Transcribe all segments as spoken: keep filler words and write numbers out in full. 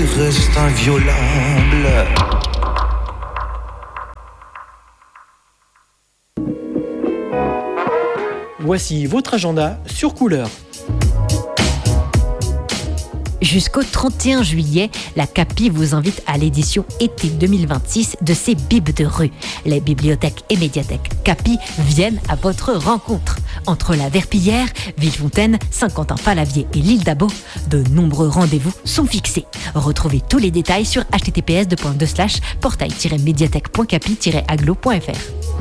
reste inviolable. Voici votre agenda sur Couleur. Jusqu'au trente et un juillet, la CAPI vous invite à l'édition été deux mille vingt-six de ses Bibs de rue. Les bibliothèques et médiathèques CAPI viennent à votre rencontre. Entre la Verpillière, Villefontaine, Saint-Quentin-Falavier et l'île d'Abo, de nombreux rendez-vous sont fixés. Retrouvez tous les détails sur h t t p s deux point deux slash portail tiret médiathèque point capi tiret aglo point f r.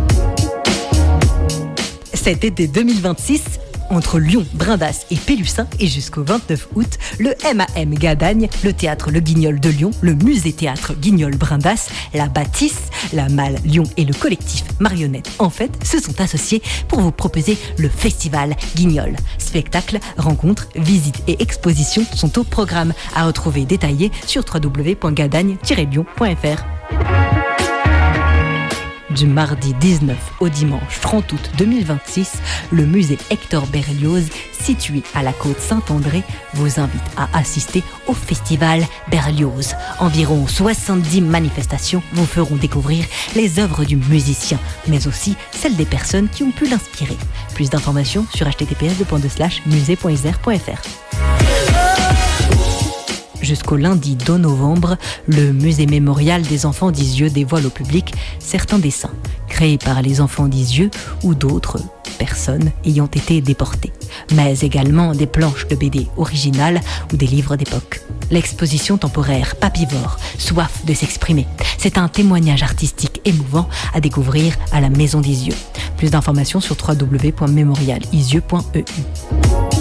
Cet été deux mille vingt-six, entre Lyon, Brindas et Pélussin et jusqu'au vingt-neuf août, le M A M Gadagne, le théâtre Le Guignol de Lyon, le musée théâtre Guignol Brindas, la Bâtisse, la Malle Lyon et le collectif Marionnette en fait se sont associés pour vous proposer le festival Guignol. Spectacles, rencontres, visites et expositions sont au programme, à retrouver détaillés sur w w w point gadagne tiret lyon point f r. Du mardi dix-neuf au dimanche trente août deux mille vingt-six, le musée Hector Berlioz, situé à la côte Saint-André, vous invite à assister au festival Berlioz. Environ soixante-dix manifestations vous feront découvrir les œuvres du musicien, mais aussi celles des personnes qui ont pu l'inspirer. Plus d'informations sur h t t p s deux point deux slash musée point isère point f r. Jusqu'au lundi deux novembre, le musée mémorial des enfants d'Isieux dévoile au public certains dessins créés par les enfants d'Isieux ou d'autres personnes ayant été déportées, mais également des planches de B D originales ou des livres d'époque. L'exposition temporaire Papivore, soif de s'exprimer, c'est un témoignage artistique émouvant à découvrir à la Maison d'Isieux. Plus d'informations sur w w w point mémorial isieux point e u.